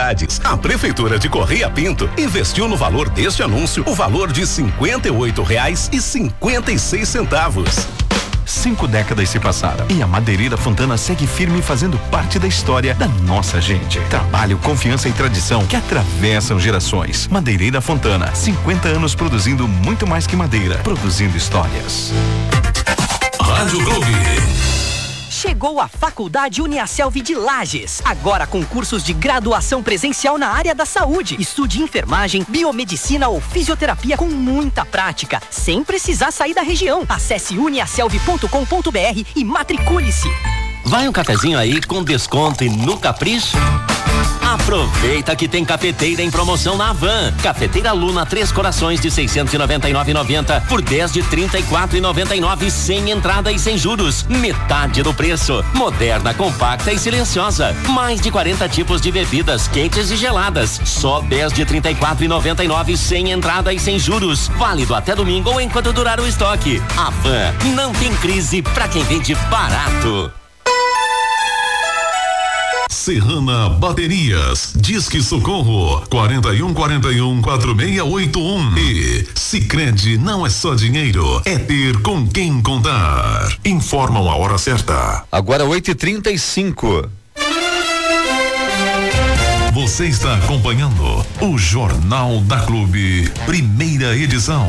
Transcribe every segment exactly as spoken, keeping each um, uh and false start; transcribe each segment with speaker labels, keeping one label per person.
Speaker 1: unidades. A Prefeitura de Correia Pinto investiu no valor deste anúncio o valor de cinquenta e oito reais e cinquenta e seis centavos.
Speaker 2: Cinco décadas se passaram e a Madeireira Fontana segue firme fazendo parte da história da nossa gente. Trabalho, confiança e tradição que atravessam gerações. Madeireira Fontana, cinquenta anos produzindo muito mais que madeira, produzindo histórias.
Speaker 3: Rádio Clube.
Speaker 4: Chegou a Faculdade Uniaselv de Lages, agora com cursos de graduação presencial na área da saúde. Estude enfermagem, biomedicina ou fisioterapia com muita prática, sem precisar sair da região. Acesse uniaselv ponto com ponto br e matricule-se.
Speaker 5: Vai um cafezinho aí com desconto e no capricho? Aproveita que tem cafeteira em promoção na Havan. Cafeteira Luna Três Corações de seiscentos e noventa e nove reais e noventa centavos por dez de trinta e quatro reais e noventa e nove centavos sem entrada e sem juros. Metade do preço. Moderna, compacta e silenciosa. Mais de quarenta tipos de bebidas quentes e geladas. Só dez de trinta e quatro reais e noventa e nove centavos sem entrada e sem juros. Válido até domingo ou enquanto durar o estoque. Havan, não tem crise pra quem vende barato.
Speaker 3: Serrana Baterias, Disque Socorro, quarenta e um, quarenta e um, quarenta e seis oitenta e um. E Sicredi não é só dinheiro, é ter com quem contar. Informam a hora certa.
Speaker 6: Agora oito e trinta e cinco.
Speaker 3: Você está acompanhando o Jornal da Clube, primeira edição.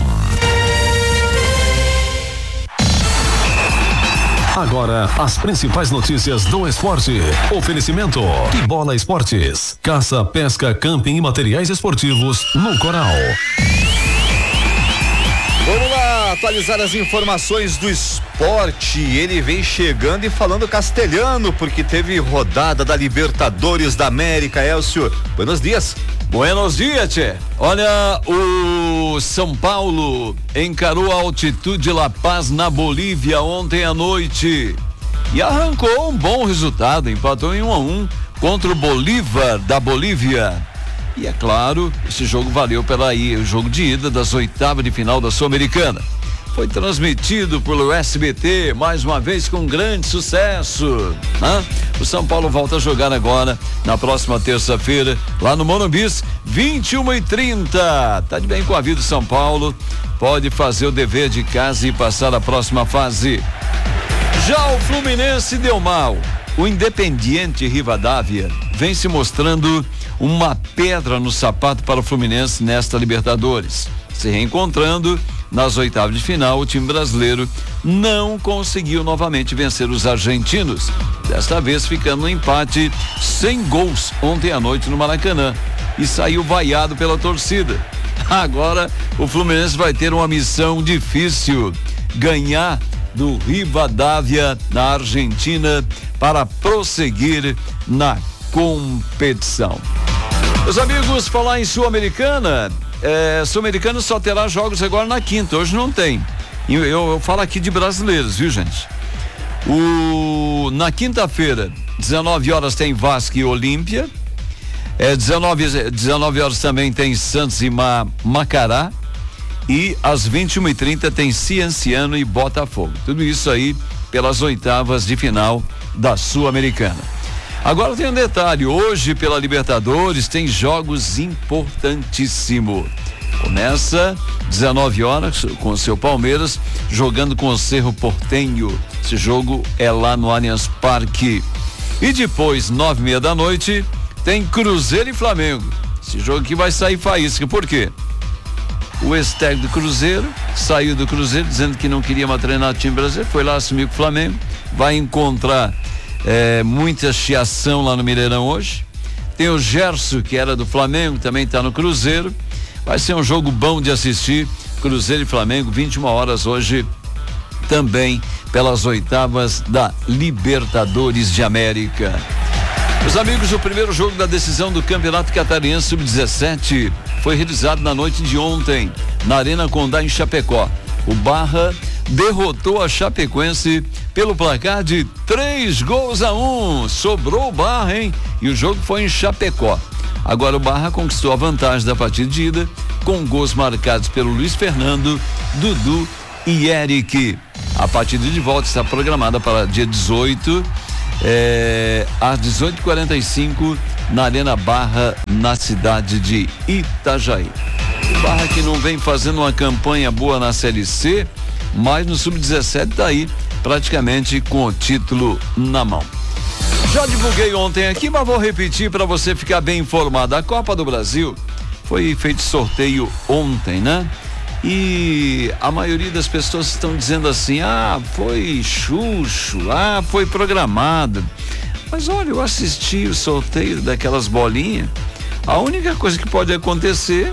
Speaker 3: Agora, as principais notícias do esporte. Oferecimento Que Bola Esportes. Caça, pesca, camping e materiais esportivos no Coral.
Speaker 6: Vamos lá, atualizar as informações do esporte. Ele vem chegando e falando castelhano, porque teve rodada da Libertadores da América. Elcio, buenos dias.
Speaker 7: Buenos dias, tchê. Olha, o São Paulo encarou a Altitude La Paz na Bolívia ontem à noite e arrancou um bom resultado, empatou em um a um contra o Bolívar da Bolívia. E é claro, esse jogo valeu pela aí, o jogo de ida das oitavas de final da Sul-Americana. Foi transmitido pelo S B T, mais uma vez com grande sucesso, né? O São Paulo volta a jogar agora, na próxima terça-feira, lá no Morumbi, vinte e uma e trinta. Tá de bem com a vida do São Paulo, pode fazer o dever de casa e passar a próxima fase. Já o Fluminense deu mal. O Independiente Rivadavia vem se mostrando uma pedra no sapato para o Fluminense nesta Libertadores. Se reencontrando nas oitavas de final, o time brasileiro não conseguiu novamente vencer os argentinos. Desta vez ficando no empate sem gols ontem à noite no Maracanã e saiu vaiado pela torcida. Agora o Fluminense vai ter uma missão difícil: ganhar do Rivadavia na Argentina para prosseguir na competição. Meus amigos, falar em Sul-Americana, é, Sul-Americana só terá jogos agora na quinta, hoje não tem. Eu, eu, eu falo aqui de brasileiros, viu, gente? O, na quinta-feira, dezenove horas tem Vasco e Olímpia, é, dezenove, dezenove horas também tem Santos e Ma, Macará, e às vinte e uma e trinta tem Cienciano e Botafogo. Tudo isso aí pelas oitavas de final da Sul-Americana. Agora tem um detalhe, hoje pela Libertadores tem jogos importantíssimos. Começa dezenove horas com o seu Palmeiras jogando com o Cerro Porteño. Esse jogo é lá no Allianz Parque. E depois, nove e meia da noite, tem Cruzeiro e Flamengo. Esse jogo aqui vai sair faísca, por quê? O ex-técnico do Cruzeiro saiu do Cruzeiro dizendo que não queria mais treinar o time brasileiro, foi lá assumir com o Flamengo, vai encontrar É, muita chiação lá no Mineirão hoje. Tem o Gerson, que era do Flamengo, também está no Cruzeiro. Vai ser um jogo bom de assistir. Cruzeiro e Flamengo, vinte e uma horas hoje, também pelas oitavas da Libertadores de América. Meus amigos, o primeiro jogo da decisão do Campeonato Catarinense sub dezessete foi realizado na noite de ontem, na Arena Condá, em Chapecó. O Barra derrotou a Chapecoense pelo placar de três gols a um. Sobrou o Barra, hein? E o jogo foi em Chapecó. Agora o Barra conquistou a vantagem da partida de ida, com gols marcados pelo Luiz Fernando, Dudu e Eric. A partida de volta está programada para dia dezoito, é, às dezoito e quarenta e cinco, na Arena Barra, na cidade de Itajaí. O Barra que não vem fazendo uma campanha boa na Série C, mas no sub dezessete tá aí praticamente com o título na mão. Já divulguei ontem aqui, mas vou repetir para você ficar bem informado. A Copa do Brasil foi feito sorteio ontem, né? E a maioria das pessoas estão dizendo assim, ah, foi chucho, ah, foi programado. Mas olha, eu assisti o sorteio daquelas bolinhas. A única coisa que pode acontecer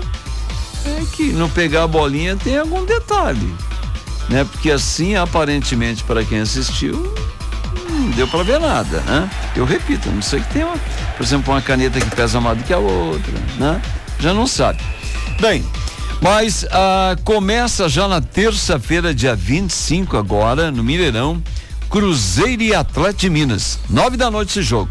Speaker 7: é que não pegar a bolinha tem algum detalhe, né? Porque assim, aparentemente, para quem assistiu, não deu para ver nada, né? Eu repito, não sei que tem uma, por exemplo, uma caneta que pesa mais do que a outra, né? Já não sabe. Bem, mas ah, começa já na terça-feira, dia vinte e cinco agora, no Mineirão, Cruzeiro e Atlético de Minas, nove da noite esse jogo.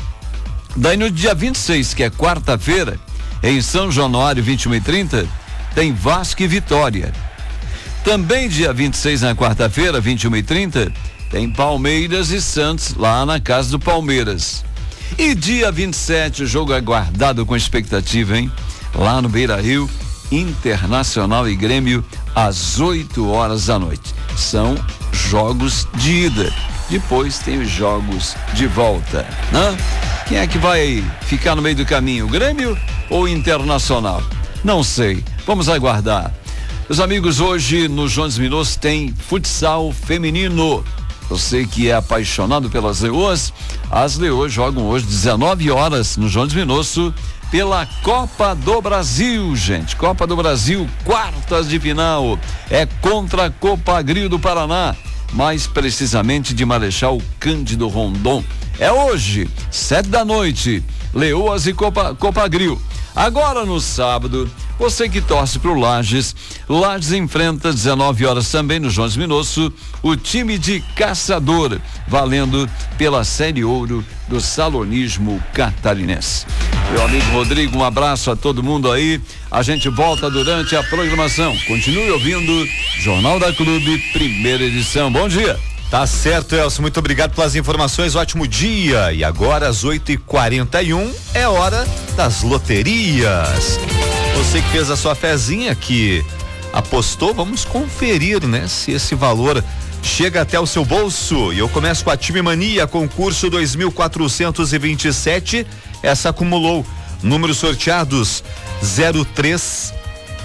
Speaker 7: Daí no dia vinte e seis, que é quarta-feira, em São Januário, vinte e uma e trinta, tem Vasco e Vitória. Também dia vinte e seis, na quarta-feira, vinte e uma e trinta, tem Palmeiras e Santos, lá na casa do Palmeiras. E dia vinte e sete, o jogo aguardado com expectativa, hein? Lá no Beira-Rio, Internacional e Grêmio, às oito horas da noite. São jogos de ida. Depois tem os jogos de volta, né? Quem é que vai ficar no meio do caminho, Grêmio ou Internacional? Não sei, vamos aguardar. Meus amigos, hoje no Jones Minosso tem futsal feminino. Você que é apaixonado pelas leoas, as leoas jogam hoje dezenove horas no Jones Minosso pela Copa do Brasil, gente. Copa do Brasil, quartas de final. É contra a Copagrio do Paraná, mais precisamente de Marechal Cândido Rondon. É hoje, sete da noite, Leoas e Copa, Copagrio. Agora no sábado, você que torce pro Lages, Lages enfrenta dezenove horas também no Jones Minosso, o time de Caçador, valendo pela Série Ouro do Salonismo Catarinense. Meu amigo Rodrigo, um abraço a todo mundo aí. A gente volta durante a programação. Continue ouvindo Jornal da Clube, primeira edição. Bom dia.
Speaker 6: Tá certo, Elcio, muito obrigado pelas informações, ótimo dia. E agora às oito e quarenta e um é hora das loterias. Você que fez a sua fezinha, que apostou, vamos conferir, né? Se esse valor chega até o seu bolso. E eu começo com a Time Mania, concurso dois mil quatrocentos e vinte e sete. Essa acumulou números sorteados zero três,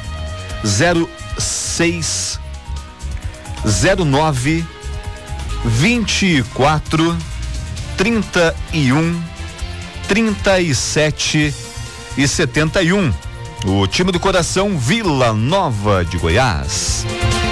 Speaker 6: zero seis, zero nove, vinte e quatro, trinta e um, trinta e sete e setenta e um. O time do coração, Vila Nova de Goiás.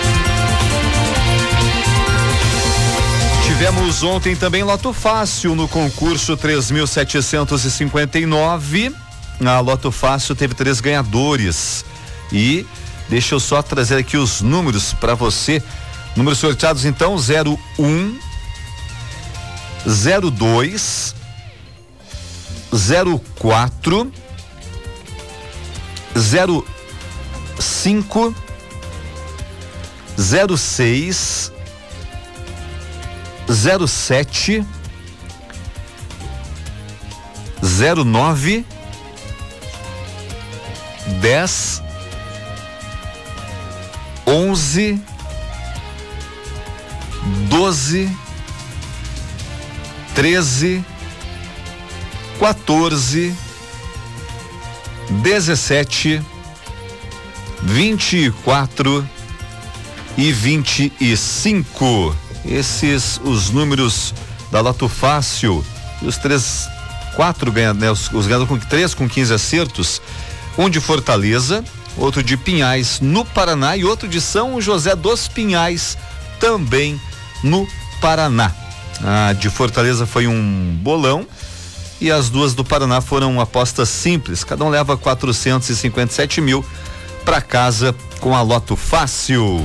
Speaker 6: Tivemos ontem também Loto Fácil no concurso três mil setecentos e cinquenta e nove. A Loto Fácil teve três ganhadores. E deixa eu só trazer aqui os números para você. Números sorteados então: zero um, zero dois, zero quatro, zero cinco, zero seis, zero sete, zero nove, dez, onze, doze, treze, quatorze, dezessete, vinte e quatro e vinte e cinco. Esses os números da Loto Fácil. Os três, quatro ganhadores, né, os, os ganhadores com três com quinze acertos. Um de Fortaleza, outro de Pinhais no Paraná e outro de São José dos Pinhais, também no Paraná. A de Fortaleza foi um bolão e as duas do Paraná foram apostas simples. Cada um leva quatrocentos e cinquenta e sete mil para casa com a Loto Fácil.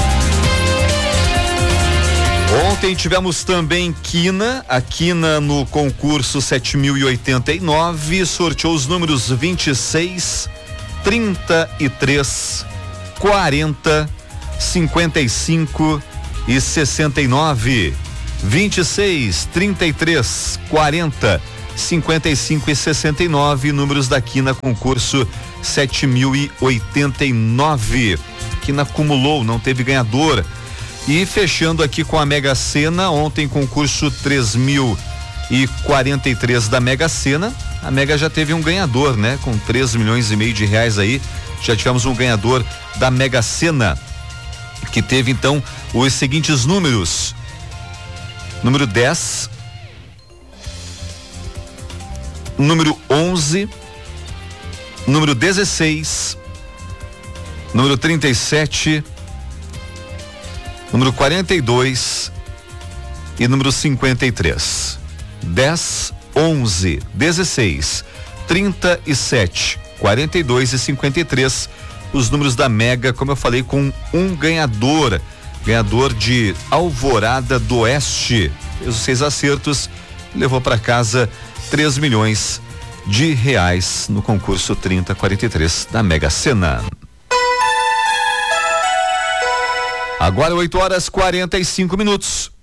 Speaker 6: Ontem tivemos também quina, a quina no concurso sete mil e oitenta e nove, sorteou os números vinte e seis, trinta e três, quarenta, cinquenta e cinco e sessenta e nove. vinte e seis, trinta e três, quarenta, cinquenta e cinco e sessenta e nove, números da quina, concurso sete mil e oitenta e nove. Quina acumulou, não teve ganhador. E fechando aqui com a Mega Sena, ontem concurso três mil e quarenta e três da Mega Sena. A Mega já teve um ganhador, né? Com três milhões e meio de reais aí, já tivemos um ganhador da Mega Sena, que teve então os seguintes números: número dez, número onze, número dezesseis, número trinta e sete, número quarenta e dois e número cinquenta e três. dez, onze, dezesseis, trinta e sete, quarenta e dois e cinquenta e três, os números da Mega, como eu falei, com um ganhador, ganhador de Alvorada do Oeste, fez os seis acertos, levou para casa três milhões de reais no concurso trinta quarenta e três da Mega Sena. Agora oito horas e quarenta e cinco minutos.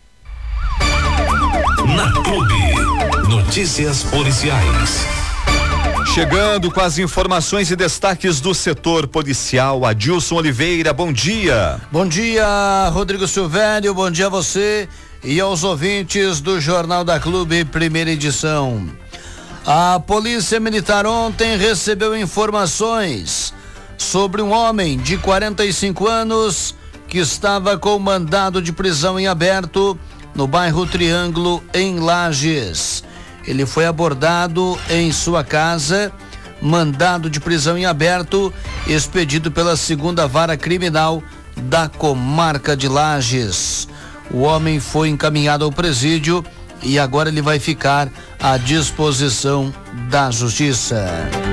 Speaker 3: Na Clube, notícias policiais.
Speaker 6: Chegando com as informações e destaques do setor policial, Adilson Oliveira, bom dia.
Speaker 8: Bom dia, Rodrigo Silvério, bom dia a você e aos ouvintes do Jornal da Clube, primeira edição. A Polícia Militar ontem recebeu informações sobre um homem de quarenta e cinco anos que estava com mandado de prisão em aberto no bairro Triângulo, em Lages. Ele foi abordado em sua casa, mandado de prisão em aberto, expedido pela segunda vara criminal da comarca de Lages. O homem foi encaminhado ao presídio e agora ele vai ficar à disposição da justiça.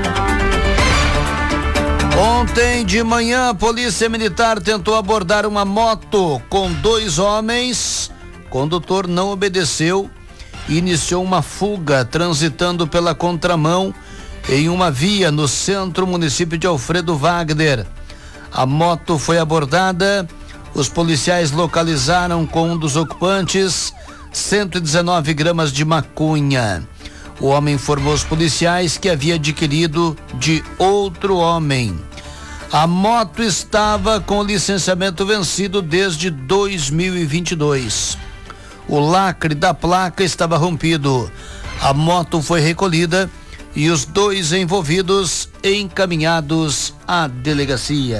Speaker 8: Ontem de manhã, a Polícia Militar tentou abordar uma moto com dois homens. O condutor não obedeceu e iniciou uma fuga, transitando pela contramão em uma via no centro município de Alfredo Wagner. A moto foi abordada, os policiais localizaram com um dos ocupantes cento e dezenove gramas de maconha. O homem informou aos policiais que havia adquirido de outro homem. A moto estava com licenciamento vencido desde dois mil e vinte e dois. O lacre da placa estava rompido. A moto foi recolhida e os dois envolvidos encaminhados à delegacia.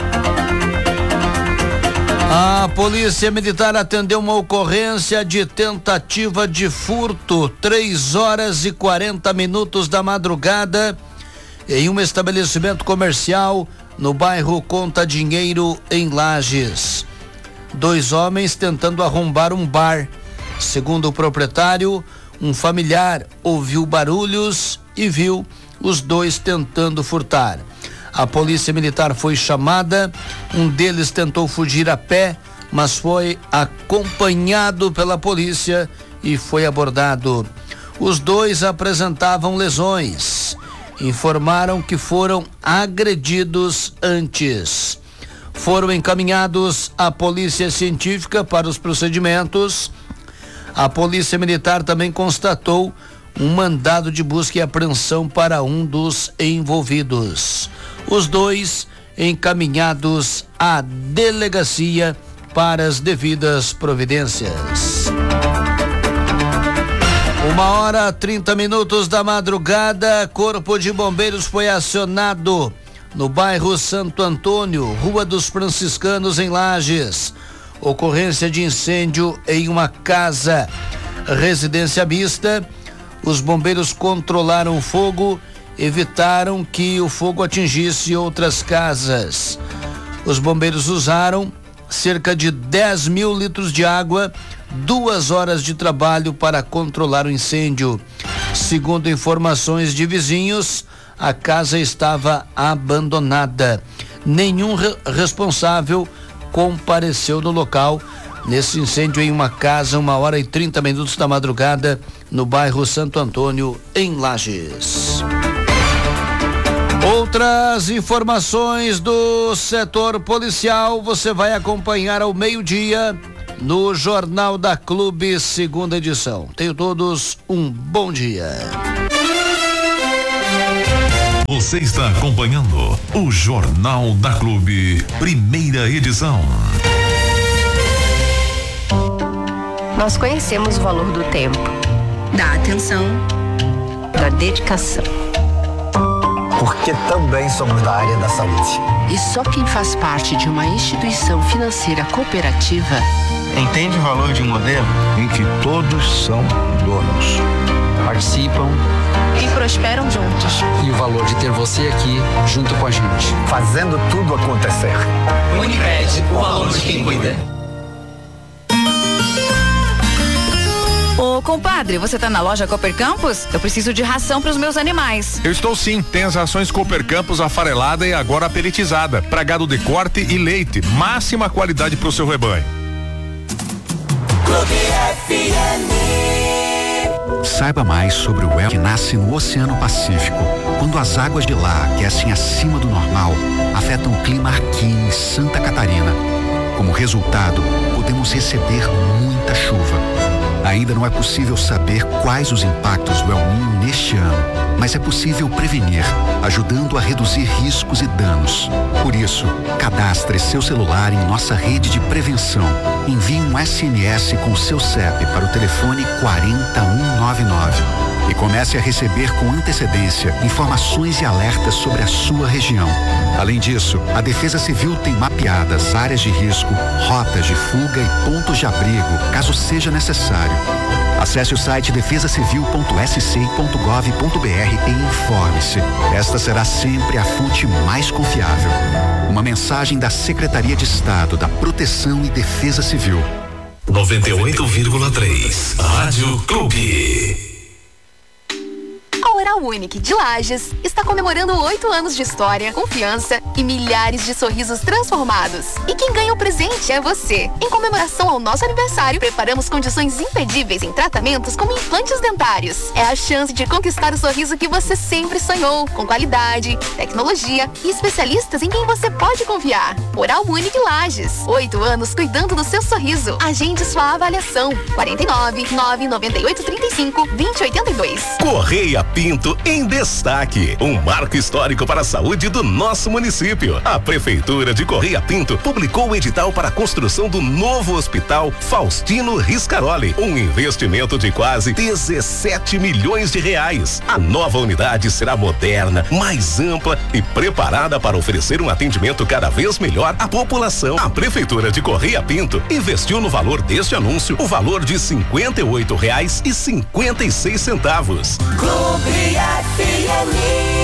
Speaker 8: A Polícia Militar atendeu uma ocorrência de tentativa de furto, três horas e quarenta minutos da madrugada, em um estabelecimento comercial no bairro Conta Dinheiro, em Lages. Dois homens tentando arrombar um bar. Segundo o proprietário, um familiar ouviu barulhos e viu os dois tentando furtar. A Polícia Militar foi chamada, um deles tentou fugir a pé, mas foi acompanhado pela polícia e foi abordado. Os dois apresentavam lesões. Informaram que foram agredidos antes. Foram encaminhados à Polícia Científica para os procedimentos. A Polícia Militar também constatou um mandado de busca e apreensão para um dos envolvidos. Os dois encaminhados à delegacia para as devidas providências. Uma hora, trinta minutos da madrugada, Corpo de Bombeiros foi acionado no bairro Santo Antônio, Rua dos Franciscanos, em Lages. Ocorrência de incêndio em uma casa, residência mista. Os bombeiros controlaram o fogo, evitaram que o fogo atingisse outras casas. Os bombeiros usaram cerca de dez mil litros de água, duas horas de trabalho para controlar o incêndio. Segundo informações de vizinhos, a casa estava abandonada. Nenhum re- responsável compareceu no local nesse incêndio em uma casa, uma hora e trinta minutos da madrugada, no bairro Santo Antônio, em Lages. Outras informações do setor policial você vai acompanhar ao meio-dia no Jornal da Clube, segunda edição. Tenham todos um bom dia.
Speaker 3: Você está acompanhando o Jornal da Clube, primeira edição.
Speaker 9: Nós conhecemos o valor do tempo, da atenção, da dedicação.
Speaker 10: Porque também somos da área da saúde.
Speaker 11: E só quem faz parte de uma instituição financeira cooperativa
Speaker 12: entende o valor de um modelo em que todos são donos,
Speaker 11: participam e prosperam juntos.
Speaker 13: E o valor de ter você aqui junto com a gente,
Speaker 10: fazendo tudo acontecer.
Speaker 4: Unimed, o valor de quem cuida.
Speaker 14: Ô, compadre, você tá na loja Cooper Campos? Eu preciso de ração pros meus animais.
Speaker 15: Eu estou sim. Tem as rações Cooper Campos afarelada e agora peletizada, pra gado de corte e leite. Máxima qualidade pro seu rebanho.
Speaker 16: Clube F M.
Speaker 17: Saiba mais sobre o El que nasce no Oceano Pacífico. Quando as águas de lá aquecem acima do normal, afetam o clima aqui em Santa Catarina. Como resultado, podemos receber muita chuva. Ainda não é possível saber quais os impactos do El Niño neste ano, mas é possível prevenir, ajudando a reduzir riscos e danos. Por isso, cadastre seu celular em nossa rede de prevenção. Envie um S M S com seu C E P para o telefone quatro um nove nove e comece a receber com antecedência informações e alertas sobre a sua região. Além disso, a Defesa Civil tem mapeadas áreas de risco, rotas de fuga e pontos de abrigo, caso seja necessário. Acesse o site defesa civil ponto s c ponto gov ponto b r e informe-se. Esta será sempre a fonte mais confiável. Uma mensagem da Secretaria de Estado da Proteção e Defesa Civil.
Speaker 3: noventa e oito vírgula três Rádio Clube.
Speaker 18: A Oral Unique de Lages está comemorando oito anos de história, confiança e milhares de sorrisos transformados. E quem ganha o presente é você. Em comemoração ao nosso aniversário, preparamos condições imperdíveis em tratamentos como implantes dentários. É a chance de conquistar o sorriso que você sempre sonhou, com qualidade, tecnologia e especialistas em quem você pode confiar. Oral Unique Lages, oito anos cuidando do seu sorriso. Agende sua avaliação. quarenta e nove, nove noventa e oito, trinta e cinco, vinte, oitenta e dois.
Speaker 1: Correia Pinto em destaque, um marco histórico para a saúde do nosso município. A Prefeitura de Correia Pinto publicou o edital para a construção do novo Hospital Faustino Riscaroli, um investimento de quase dezessete milhões de reais. A nova unidade será moderna, mais ampla e preparada para oferecer um atendimento cada vez melhor à população. A Prefeitura de Correia Pinto investiu no valor deste anúncio o valor de cinquenta e oito reais e cinquenta e seis centavos.
Speaker 16: Clube F M.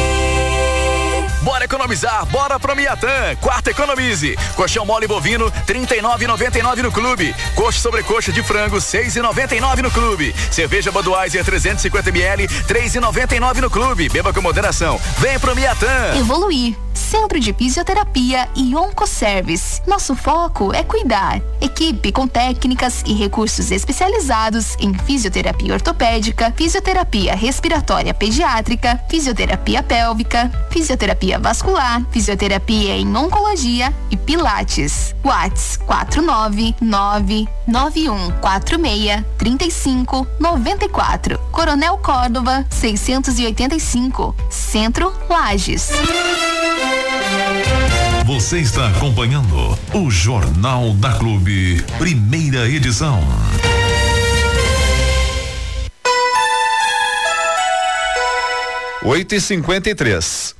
Speaker 19: Bora economizar, bora pro Miatã. Quarta economize. Colchão mole bovino, trinta e nove e noventa e nove no clube. Coxa sobre coxa de frango, seis e noventa e nove no clube. Cerveja Budweiser trezentos e cinquenta mililitros, três e noventa e nove no clube. Beba com moderação. Vem pro Miatã.
Speaker 18: Evoluir. Centro de Fisioterapia e Oncoservice. Nosso foco é cuidar. Equipe com técnicas e recursos especializados em fisioterapia ortopédica, fisioterapia respiratória pediátrica, fisioterapia pélvica, fisioterapia vascular, fisioterapia em oncologia e pilates. Whats quatro nove nove nove um quatro seis três cinco nove quatro. Coronel Córdova seiscentos e oitenta e cinco. Centro Lages.
Speaker 3: Você está acompanhando o Jornal da Clube, primeira edição.
Speaker 6: oito e cinquenta e três.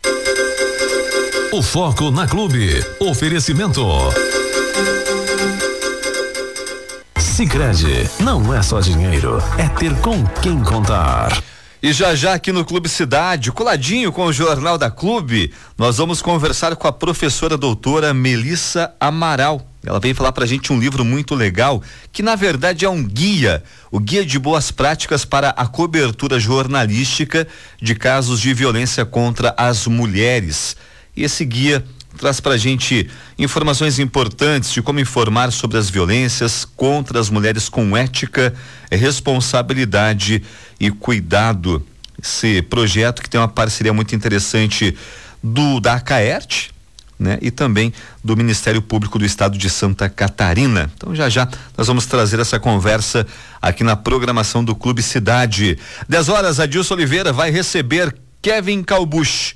Speaker 3: O foco na Clube. Oferecimento. Sicredi, não é só dinheiro, é ter com quem contar.
Speaker 6: E já já aqui no Clube Cidade, coladinho com o Jornal da Clube, nós vamos conversar com a professora doutora Melissa Amaral. Ela veio falar pra gente um livro muito legal, que na verdade é um guia, o Guia de Boas Práticas para a Cobertura Jornalística de Casos de Violência contra as Mulheres. E esse guia traz pra gente informações importantes de como informar sobre as violências contra as mulheres com ética, responsabilidade e cuidado. Esse projeto que tem uma parceria muito interessante do da Acaerte, né? E também do Ministério Público do Estado de Santa Catarina. Então já já nós vamos trazer essa conversa aqui na programação do Clube Cidade. dez horas, Adilson Oliveira vai receber Kevin Calbucci,